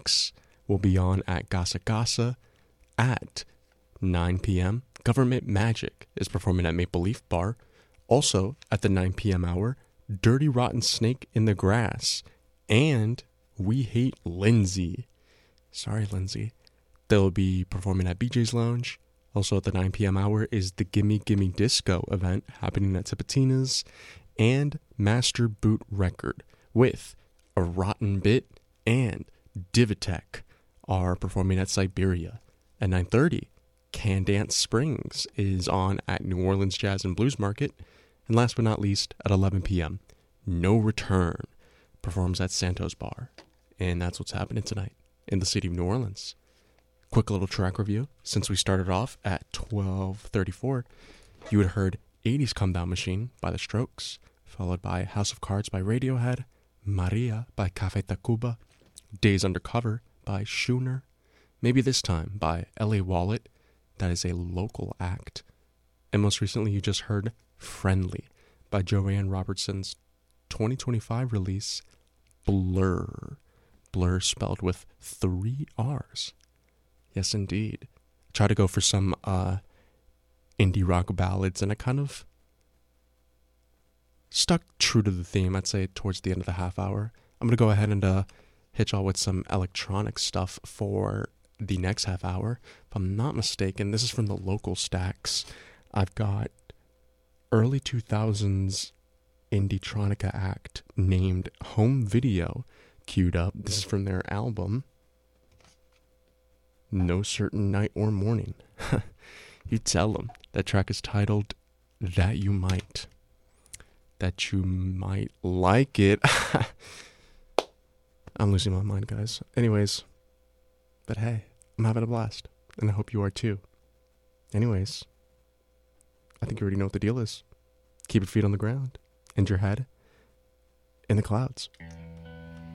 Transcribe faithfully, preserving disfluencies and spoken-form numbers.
X will be on at Gasa Gasa at nine p.m. Government Magic is performing at Maple Leaf Bar. Also, at the nine p.m. hour, Dirty Rotten Snake in the Grass and We Hate Lindsay. Sorry, Lindsay. They'll be performing at B J's Lounge. Also at the nine p.m. hour is the Gimme Gimme Disco event happening at Tipitina's, and Master Boot Record with A Rotten Bit and Divitech are performing at Siberia. At nine thirty, Can Dance Springs is on at New Orleans Jazz and Blues Market. And last but not least, at eleven p.m., No Return performs at Santos Bar. And that's what's happening tonight in the city of New Orleans. Quick little track review. Since we started off at twelve thirty-four, you had heard eighties Come Down Machine by The Strokes, followed by House of Cards by Radiohead, Maria by Café Tacuba, Days Undercover by Schooner, Maybe This Time by L A Wallet, that is a local act, and most recently you just heard Friendly by Joanne Robertson's twenty twenty-five release, Blur. Blur spelled with three R's. Yes, indeed. Try to go for some uh, indie rock ballads, and I kind of stuck true to the theme, I'd say, towards the end of the half hour. I'm going to go ahead and uh, hit y'all with some electronic stuff for the next half hour. If I'm not mistaken, this is from the local stacks. I've got early two thousands indie-tronica act named Home Video queued up. This is from their album No Certain Night or Morning. You tell them. That track is titled That You Might. That you might like it. I'm losing my mind, guys. Anyways, but hey, I'm having a blast, and I hope you are too. Anyways, I think you already know what the deal is. Keep your feet on the ground and your head in the clouds.